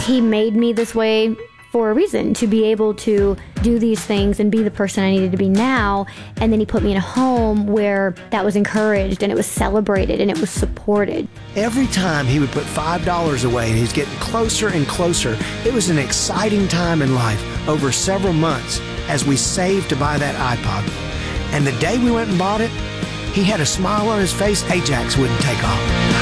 He made me this way for a reason, to be able to do these things and be the person I needed to be now. And then he put me in a home where that was encouraged and it was celebrated and it was supported. Every time he would put $5 away and he's getting closer and closer, it was an exciting time in life over several months as we saved to buy that iPod. And the day we went and bought it, he had a smile on his face Ajax wouldn't take off.